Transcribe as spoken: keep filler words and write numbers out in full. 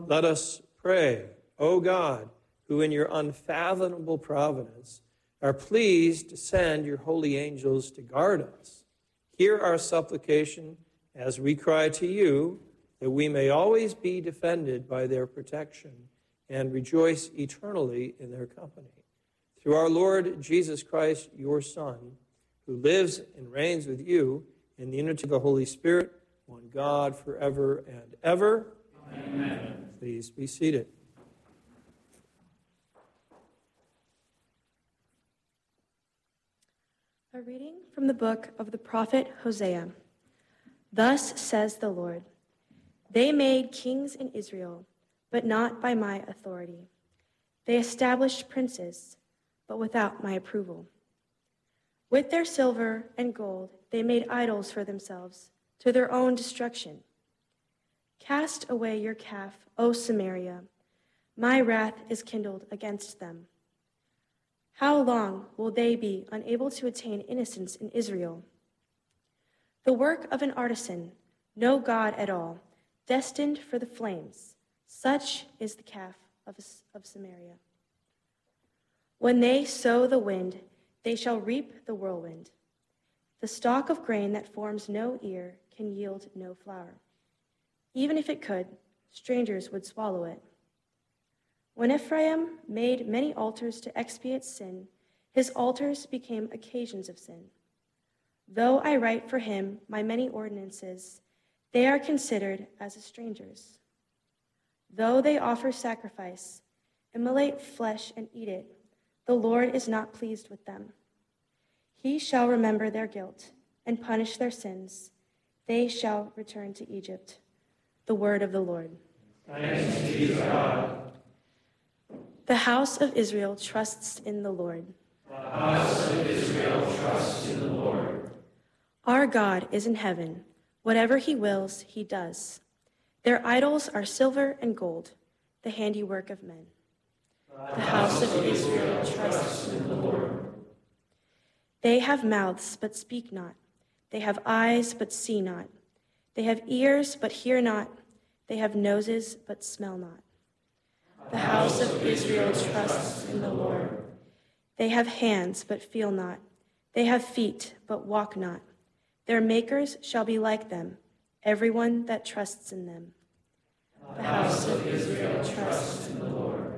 Let us pray. O God, who in your unfathomable providence are pleased to send your holy angels to guard us, hear our supplication as we cry to you, that we may always be defended by their protection and rejoice eternally in their company. Through our Lord Jesus Christ, your Son, who lives and reigns with you in the unity of the Holy Spirit, one God, forever and ever. Amen. Please be seated. A reading from the book of the prophet Hosea. Thus says the Lord, they made kings in Israel, but not by my authority. They established princes, but without my approval. With their silver and gold, they made idols for themselves, to their own destruction. Cast away your calf, O Samaria. My wrath is kindled against them. How long will they be unable to attain innocence in Israel? The work of an artisan, no God at all, destined for the flames. Such is the calf of, of Samaria. When they sow the wind, they shall reap the whirlwind. The stalk of grain that forms no ear can yield no flour. Even if it could, strangers would swallow it. When Ephraim made many altars to expiate sin, his altars became occasions of sin. Though I write for him my many ordinances, they are considered as strangers. Though they offer sacrifice, immolate flesh and eat it, the Lord is not pleased with them. He shall remember their guilt and punish their sins. They shall return to Egypt. The word of the Lord. Thanks be to God. The house of Israel trusts in the Lord. The house of Israel trusts in the Lord. Our God is in heaven. Whatever he wills, he does. Their idols are silver and gold, the handiwork of men. The house of Israel trusts in the Lord. They have mouths, but speak not. They have eyes, but see not. They have ears, but hear not. They have noses, but smell not. The house of Israel trusts in the Lord. They have hands, but feel not. They have feet, but walk not. Their makers shall be like them, everyone that trusts in them. The house of Israel trusts in